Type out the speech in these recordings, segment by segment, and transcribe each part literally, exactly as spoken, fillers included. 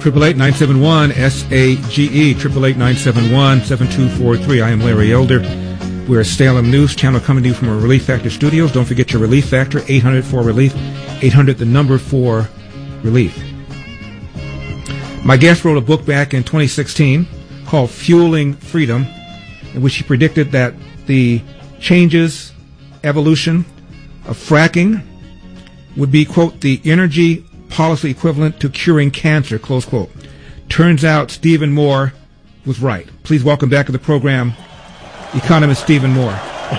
eight eight eight, nine seven one, S A G E, eight eight eight, nine seven one, seven two four three. I am Larry Elder. We're a Salem News Channel coming to you from our Relief Factor studios. Don't forget your Relief Factor, eight hundred four relief, eight hundred the number four relief. My guest wrote a book back in twenty sixteen called Fueling Freedom, in which he predicted that the changes, evolution of fracking would be, quote, the energy policy equivalent to curing cancer, close quote. Turns out Stephen Moore was right. Please welcome back to the program, economist Stephen Moore.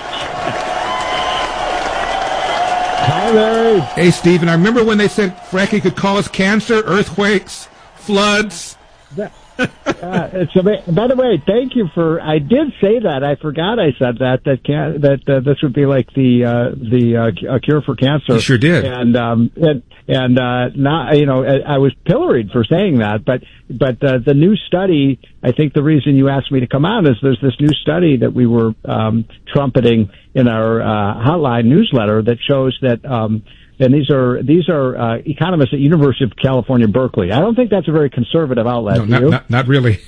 Hi, Larry. Hey, Stephen, I remember when they said fracking could cause cancer, earthquakes, floods. That, uh, so, by the way, thank you for. I did say that. I forgot I said that. That can, that uh, this would be like the uh, the uh, a cure for cancer. You sure did. And um and and uh, not you know I, I was pilloried for saying that. But but uh, the new study. I think the reason you asked me to come on is there's this new study that we were um, trumpeting in our uh, hotline newsletter that shows that. Um, And these are these are uh, economists at University of California, Berkeley. I don't think that's a very conservative outlet. No, not, not, not really.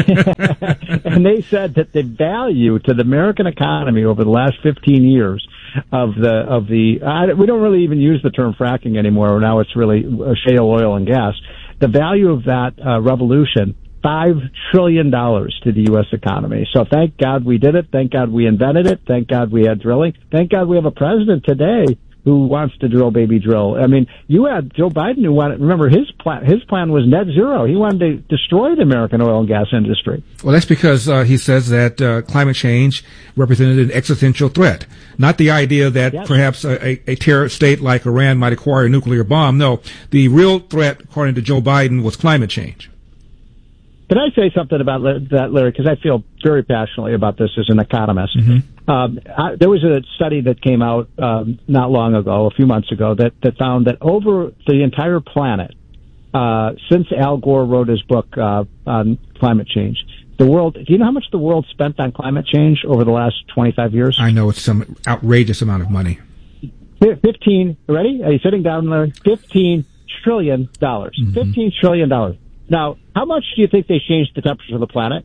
And they said that the value to the American economy over the last fifteen years of the of the uh, we don't really even use the term fracking anymore. Now it's really shale oil and gas. The value of that uh, revolution. Five trillion dollars to the U S economy. So thank God we did it. Thank God we invented it. Thank God we had drilling. Thank God we have a president today who wants to drill, baby, drill. I mean, you had Joe Biden who wanted, remember his plan, his plan was net zero. He wanted to destroy the American oil and gas industry. Well, that's because uh, he says that uh, climate change represented an existential threat. Not the idea that yes. perhaps a, a terror state like Iran might acquire a nuclear bomb. No, the real threat, according to Joe Biden, was climate change. Can I say something about that, Larry? Because I feel very passionately about this as an economist. Mm-hmm. Um, I, there was a study that came out um, not long ago, a few months ago, that, that found that over the entire planet, uh, since Al Gore wrote his book uh, on climate change, the world. Do you know how much the world spent on climate change over the last twenty-five years? I know it's some outrageous amount of money. Fifteen. Ready? Are you sitting down, Larry? Fifteen trillion dollars. Mm-hmm. Fifteen trillion dollars. Now, how much do you think they changed the temperature of the planet?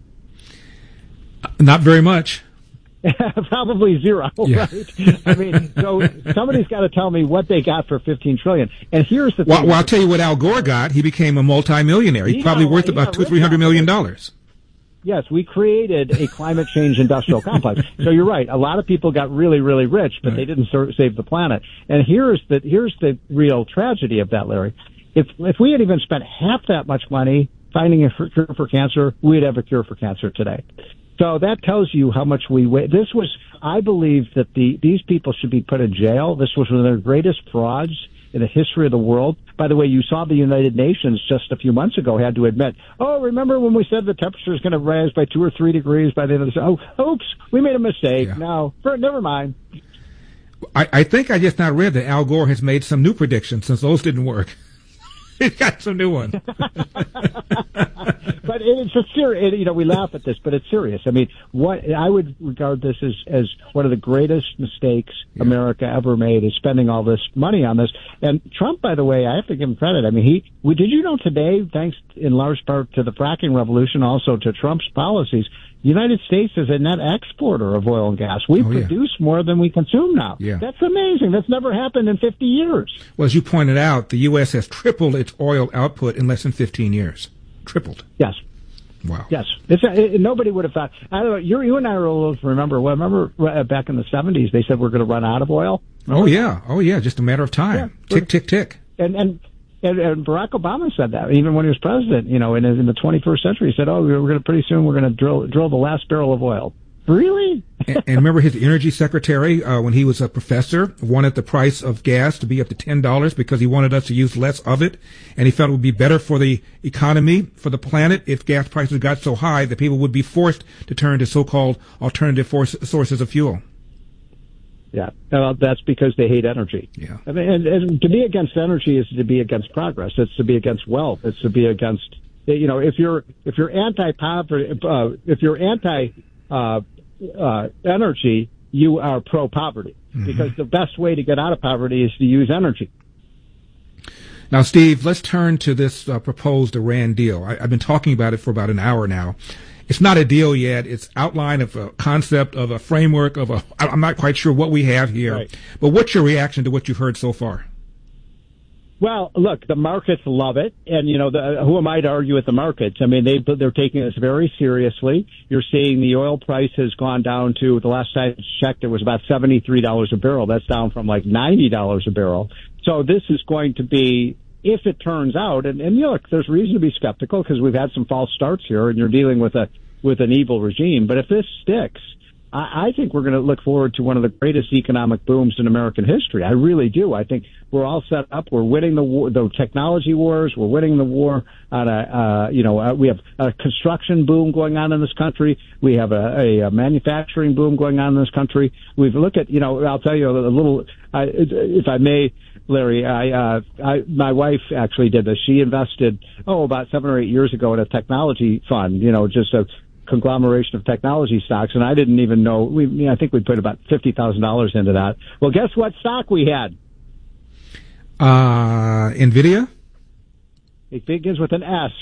Not very much. Probably zero, yeah. right? I mean, so somebody's got to tell me what they got for fifteen trillion dollars. And here's the thing. Well, well, I'll tell you what Al Gore got. He became a multimillionaire. He's probably worth about two, three hundred million dollars. Yes, we created a climate change industrial complex. So you're right. A lot of people got really, really rich, but right. they didn't save the planet. And here's the here's the real tragedy of that, Larry. If if we had even spent half that much money finding a cure for cancer, we'd have a cure for cancer today. So that tells you how much we wait. This was, I believe that the these people should be put in jail. This was one of the greatest frauds in the history of the world. By the way, you saw the United Nations just a few months ago had to admit, oh, remember when we said the temperature is going to rise by two or three degrees by the end of the, oh, oops, we made a mistake. Yeah. No, never mind. I, I think I just now read that Al Gore has made some new predictions since those didn't work. He's got some new ones. But it's a serious, you know, we laugh at this, but it's serious. I mean, what I would regard this as, as one of the greatest mistakes yeah. America ever made is spending all this money on this. And Trump, by the way, I have to give him credit. I mean, he, we, did you know today, thanks in large part to the fracking revolution, also to Trump's policies, the United States is a net exporter of oil and gas. We oh, produce yeah. more than we consume now. Yeah. That's amazing. That's never happened in fifty years. Well, as you pointed out, the U S has tripled its oil output in less than fifteen years. Tripled. Yes. Wow. Yes. It's, it, nobody would have thought. I don't know. You, you and I are old to remember. Well, remember uh, back in the seventies, they said we're going to run out of oil. Remember? Oh yeah. Oh yeah. Just a matter of time. Yeah. Tick, tick, tick. And and. And, and Barack Obama said that even when he was president, you know, in, in the twenty-first century, he said, "Oh, we're going to pretty soon we're going to drill drill the last barrel of oil." Really? and, and remember his energy secretary uh, when he was a professor wanted the price of gas to be up to ten dollars because he wanted us to use less of it, and he felt it would be better for the economy, for the planet, if gas prices got so high that people would be forced to turn to so-called alternative force, sources of fuel. Yeah, well, that's because they hate energy. Yeah, I mean, and, and to be against energy is to be against progress. It's to be against wealth. It's to be against, you know, if you're if you're anti-poverty, uh, if you're anti uh, uh, energy, you are pro-poverty mm-hmm. because the best way to get out of poverty is to use energy. Now, Steve, let's turn to this uh, proposed Iran deal. I, I've been talking about it for about an hour now. It's not a deal yet. It's outline of a concept, of a framework, of a, I'm not quite sure what we have here. Right. But what's your reaction to what you've heard so far? Well, look, the markets love it, and you know, the, who am I to argue with the markets? I mean, they they're taking this very seriously. You're seeing the oil price has gone down to, the last I checked, it was about seventy-three dollars a barrel. That's down from like ninety dollars a barrel. So this is going to be, if it turns out, and, and you know, look, there's reason to be skeptical because we've had some false starts here, and you're dealing with a with an evil regime. But if this sticks, I, I think we're going to look forward to one of the greatest economic booms in American history. I really do. I think we're all set up. We're winning the war, the technology wars. We're winning the war on a, uh, you know, uh, we have a construction boom going on in this country. We have a, a, a manufacturing boom going on in this country. We've looked at, you know, I'll tell you a little, I, if I may, Larry, I, uh, I, my wife actually did this. She invested, oh, about seven or eight years ago in a technology fund, you know, just a conglomeration of technology stocks, and I didn't even know. We, I think we put about fifty thousand dollars into that. Well, guess what stock we had? Uh, NVIDIA? It begins with an S.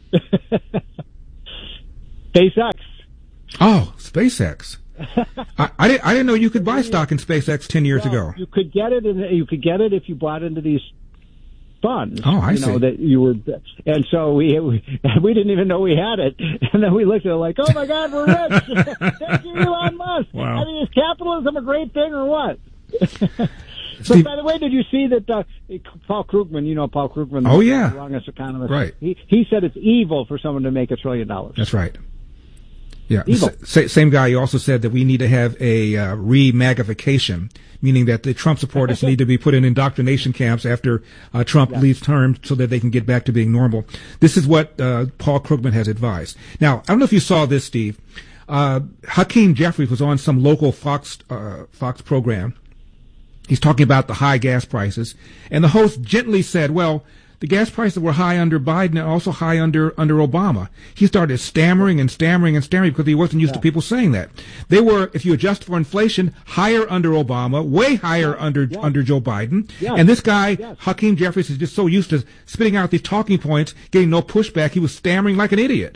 SpaceX. Oh, SpaceX. I, I, didn't, I didn't know you could buy stock in SpaceX ten years well, ago. You could get it. In, you could get it if you bought into these funds. Oh, I you know, see. That you were, and so we, we we didn't even know we had it, and then we looked at it like, oh my God, we're rich. Thank you, Elon Musk. Wow. I mean, is capitalism a great thing or what? Steve, But by the way, did you see that uh, Paul Krugman, you know Paul Krugman, oh, yeah. the wrongest economist, right? He, he said it's evil for someone to make a trillion dollars. That's right. Yeah. Evil. S- same guy. He also said that we need to have a uh, re-magification, meaning that the Trump supporters need to be put in indoctrination camps after uh, Trump yeah. leaves term so that they can get back to being normal. This is what uh, Paul Krugman has advised. Now, I don't know if you saw this, Steve. Uh, Hakeem Jeffries was on some local Fox uh, Fox program. He's talking about the high gas prices, and the host gently said, well, the gas prices were high under Biden and also high under under Obama. He started stammering and stammering and stammering because he wasn't used yeah. to people saying that. They were, if you adjust for inflation, higher under Obama, way higher yeah. under yeah. under Joe Biden. Yeah. And this guy, yes. Hakeem Jeffries, is just so used to spitting out these talking points, getting no pushback. He was stammering like an idiot.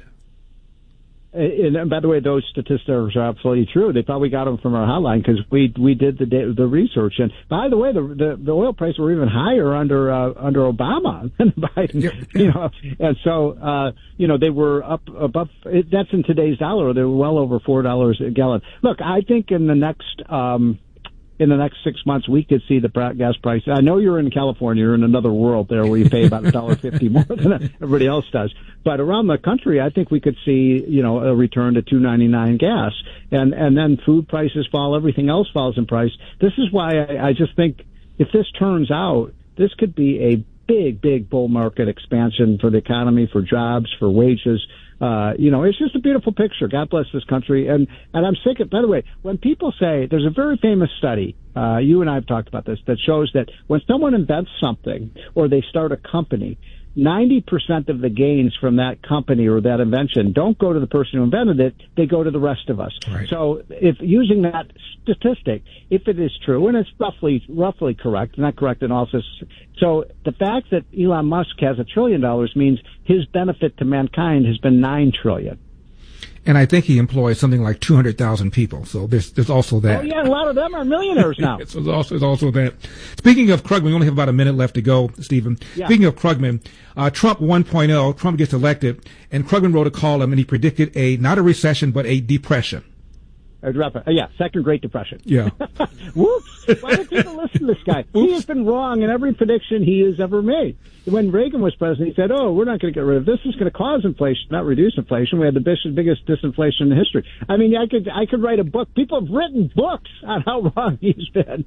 And by the way, those statistics are absolutely true. They probably got them from our hotline because we we did the the research. And by the way, the the, the oil prices were even higher under uh, under Obama than Biden. Yeah, yeah. You know, and so uh, you know they were up above. It, that's in today's dollar. They were well over four dollars a gallon. Look, I think in the next. Um, In the next six months, we could see the gas price. I know you're in California, you're in another world there where you pay about a dollar fifty more than everybody else does. But around the country, I think we could see, you know, a return to two ninety-nine gas, and and then food prices fall, everything else falls in price. This is why I, I just think if this turns out, this could be a big, big bull market expansion for the economy, for jobs, for wages. Uh, you know, it's just a beautiful picture. God bless this country. And, and I'm sick of, by the way, when people say, there's a very famous study, uh, you and I have talked about this, that shows that when someone invents something or they start a company, ninety percent of the gains from that company or that invention don't go to the person who invented it, they go to the rest of us. Right. So if using that statistic, if it is true, and it's roughly, roughly correct, not correct in all this, so the fact that Elon Musk has a trillion dollars means his benefit to mankind has been nine trillion. And I think he employs something like two hundred thousand people. So there's there's also that. Oh, yeah, a lot of them are millionaires now. So there's also, there's also that. Speaking of Krugman, we only have about a minute left to go, Stephen. Yeah. Speaking of Krugman, uh, Trump one point oh, Trump gets elected, and Krugman wrote a column, and he predicted a not a recession, but a depression. Uh, yeah, second Great Depression. Yeah. Whoops! Why do people listen to this guy? He has been wrong in every prediction he has ever made. When Reagan was president, he said, oh, we're not going to get rid of this. This is going to cause inflation, not reduce inflation. We had the biggest, biggest disinflation in history. I mean, I could, I could write a book. People have written books on how wrong he's been.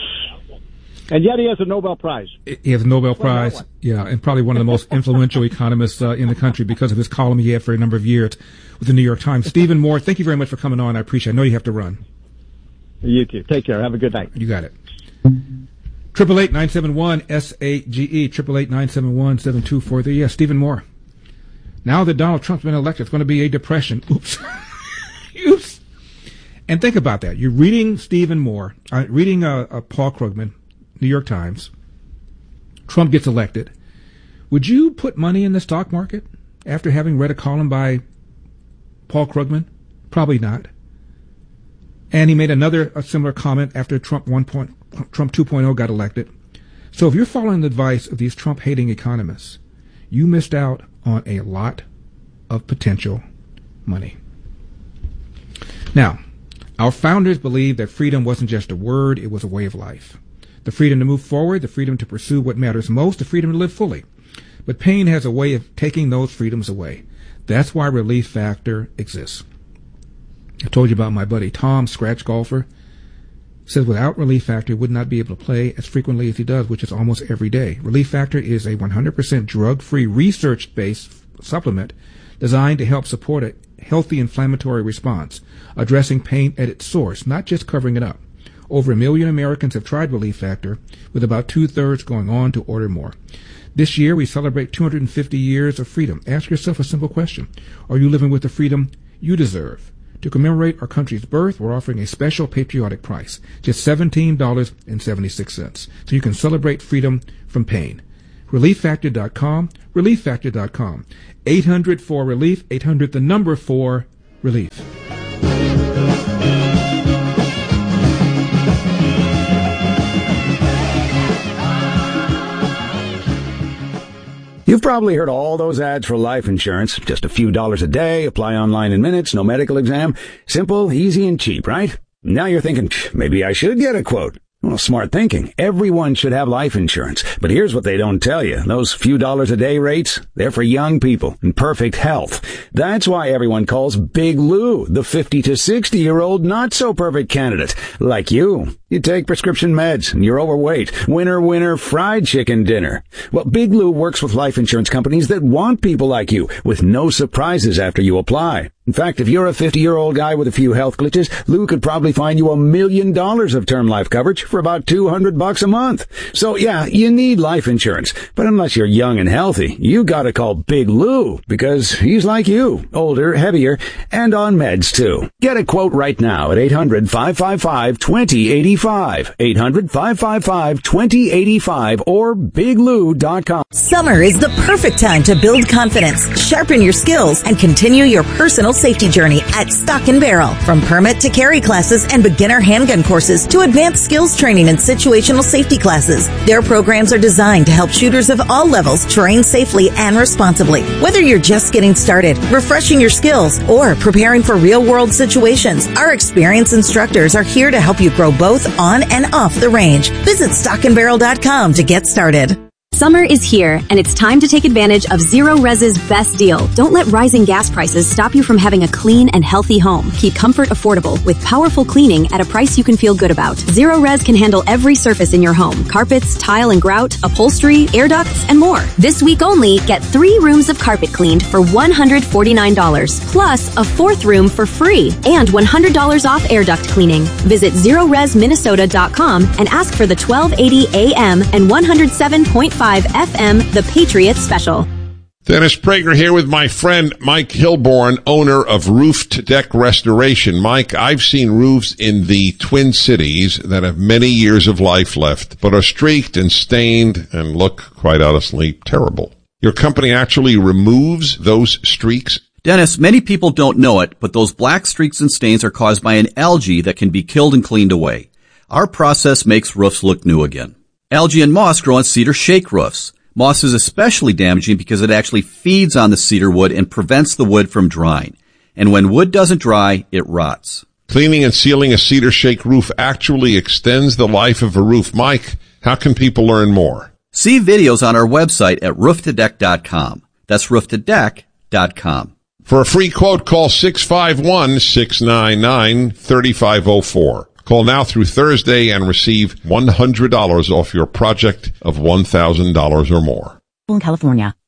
And yet he has a Nobel Prize. He has a Nobel Prize, yeah, and probably one of the most influential economists uh, in the country because of his column he had for a number of years with the New York Times. Stephen Moore, thank you very much for coming on. I appreciate it. I know you have to run. You too. Take care. Have a good night. You got it. Triple eight nine seven one S A G E. Triple eight nine seven one seven two four three. Yes, Stephen Moore. Now that Donald Trump's been elected, it's going to be a depression. Oops. Oops. And think about that. You're reading Stephen Moore, uh, reading uh, uh, Paul Krugman, New York Times. Trump gets elected. Would you put money in the stock market after having read a column by Paul Krugman? Probably not. And he made another a similar comment after Trump one point, Trump two point oh got elected. So if you're following the advice of these Trump-hating economists, you missed out on a lot of potential money. Now, our founders believed that freedom wasn't just a word, it was a way of life. The freedom to move forward, the freedom to pursue what matters most, the freedom to live fully. But pain has a way of taking those freedoms away. That's why Relief Factor exists. I told you about my buddy Tom, scratch golfer. Says without Relief Factor, would not be able to play as frequently as he does, which is almost every day. Relief Factor is a one hundred percent drug-free, research-based supplement designed to help support a healthy inflammatory response, addressing pain at its source, not just covering it up. Over a million Americans have tried Relief Factor, with about two-thirds going on to order more. This year, we celebrate two hundred fifty years of freedom. Ask yourself a simple question. Are you living with the freedom you deserve? To commemorate our country's birth, we're offering a special patriotic price, just seventeen dollars and seventy-six cents, so you can celebrate freedom from pain. relief factor dot com, relief factor dot com. eight hundred four relief, eight hundred the number four relief. You've probably heard all those ads for life insurance. Just a few dollars a day, apply online in minutes, no medical exam. Simple, easy, and cheap, right? Now you're thinking, maybe I should get a quote. Well, smart thinking. Everyone should have life insurance. But here's what they don't tell you. Those few dollars a day rates, they're for young people in perfect health. That's why everyone calls Big Lou the fifty to sixty year old not so perfect candidate. Like you. You take prescription meds and you're overweight. Winner, winner, fried chicken dinner. Well, Big Lou works with life insurance companies that want people like you with no surprises after you apply. In fact, if you're a fifty-year-old guy with a few health glitches, Lou could probably find you a million dollars of term life coverage for about two hundred bucks a month. So yeah, you need life insurance. But unless you're young and healthy, you gotta call Big Lou because he's like you, older, heavier, and on meds too. Get a quote right now at eight hundred, five five five, two zero eight five. eight hundred, five five five, two zero eight five or big lou dot com. Summer is the perfect time to build confidence, sharpen your skills, and continue your personal safety journey at Stock and Barrel. From permit to carry classes and beginner handgun courses to advanced skills training and situational safety classes, their programs are designed to help shooters of all levels train safely and responsibly. Whether you're just getting started, refreshing your skills, or preparing for real-world situations, our experienced instructors are here to help you grow both on and off the range. Visit stock and barrel dot com to get started. Summer is here, and it's time to take advantage of Zero Res's best deal. Don't let rising gas prices stop you from having a clean and healthy home. Keep comfort affordable with powerful cleaning at a price you can feel good about. Zero Res can handle every surface in your home. Carpets, tile and grout, upholstery, air ducts, and more. This week only, get three rooms of carpet cleaned for one hundred forty-nine dollars, plus a fourth room for free, and one hundred dollars off air duct cleaning. Visit zero res minnesota dot com and ask for the twelve eighty A M and one oh seven point five F M, The Patriot Special. Dennis Prager here with my friend Mike Hilborn, owner of Roof to Deck Restoration. Mike, I've seen roofs in the Twin Cities that have many years of life left, but are streaked and stained and look, quite honestly, terrible. Your company actually removes those streaks? Dennis, many people don't know it, but those black streaks and stains are caused by an algae that can be killed and cleaned away. Our process makes roofs look new again. Algae and moss grow on cedar shake roofs. Moss is especially damaging because it actually feeds on the cedar wood and prevents the wood from drying. And when wood doesn't dry, it rots. Cleaning and sealing a cedar shake roof actually extends the life of a roof. Mike, how can people learn more? See videos on our website at roof to deck dot com. That's roof to deck dot com. For a free quote, call six five one, six nine nine, three five zero four. Call now through Thursday and receive one hundred dollars off your project of one thousand dollars or more. In California.